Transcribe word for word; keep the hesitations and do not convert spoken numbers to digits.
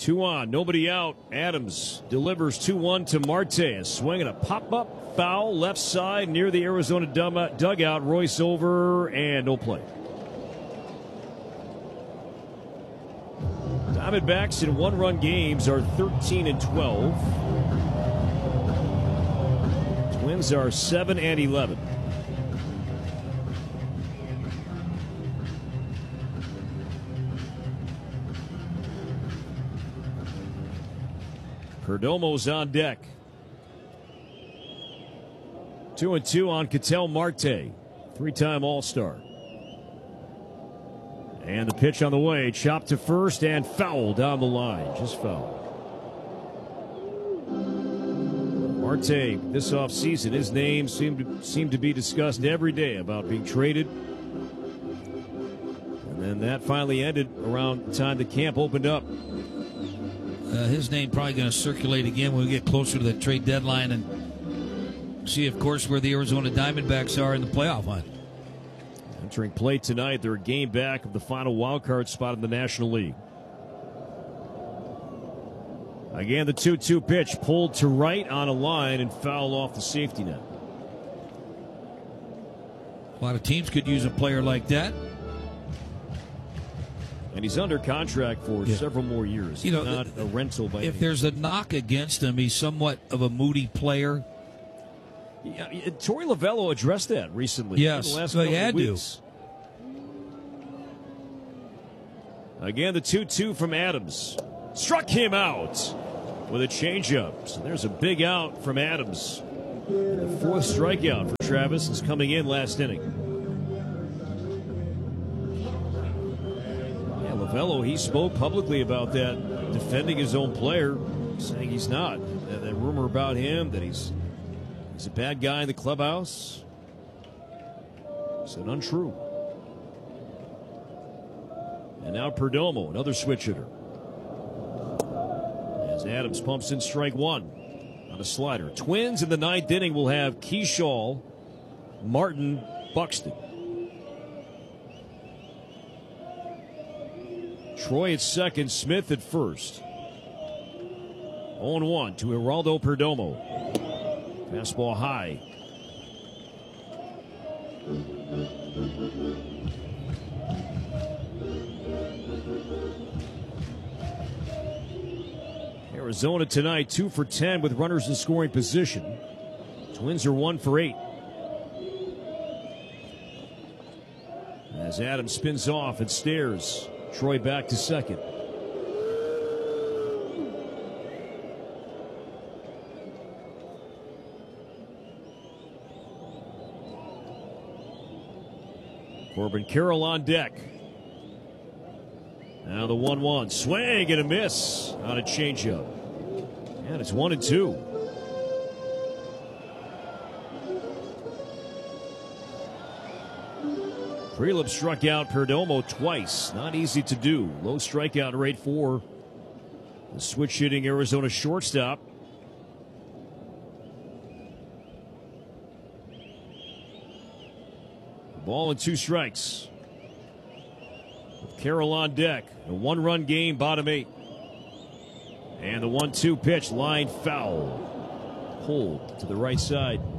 Two on, nobody out. Adams delivers two one to Marte. A swing and a pop-up foul left side near the Arizona dugout. Royce over and no play. Diamondbacks in one-run games are thirteen and twelve. Twins are seven and eleven. Perdomo's on deck. Two and two on Ketel Marte, three-time All-Star. And the pitch on the way, chopped to first and foul down the line, just foul. Marte, this offseason, his name seemed to, seemed to be discussed every day about being traded. And then that finally ended around the time the camp opened up. Uh, his name probably going to circulate again when we get closer to the trade deadline and see, of course, where the Arizona Diamondbacks are in the playoff hunt. Entering play tonight, they're a game back of the final wild card spot in the National League. Again, the two two pitch pulled to right on a line and foul off the safety net. A lot of teams could use a player like that. And he's under contract for yeah. several more years. You know, not a rental by If there's a knock against him, he's somewhat of a moody player. Yeah, Torey Lovullo addressed that recently. Yes, in the last so he had weeks. to. Again, the two two from Adams. Struck him out with a changeup. So there's a big out from Adams. The fourth strikeout for Travis is coming in last inning. Yeah, Lovullo, he spoke publicly about that, defending his own player, saying he's not. That, that rumor about him, that he's he's a bad guy in the clubhouse, said untrue. And now Perdomo, another switch hitter. As Adams pumps in strike one on a slider. Twins in the ninth inning will have Keyshaw, Martin, Buxton. Troy at second, Smith at first. oh one to Geraldo Perdomo. Fastball high. Arizona tonight, two for ten with runners in scoring position. Twins are one for eight. As Adams spins off and stares, Troy back to second. Corbin Carroll on deck. Now the one one. Swing and a miss on a changeup. And it's one and two. Prelip struck out Perdomo twice. Not easy to do. Low strikeout rate for the switch hitting Arizona shortstop. Ball and two strikes. Carroll on deck. A one-run game, bottom eight. And the one two pitch, line foul. Pulled to the right side.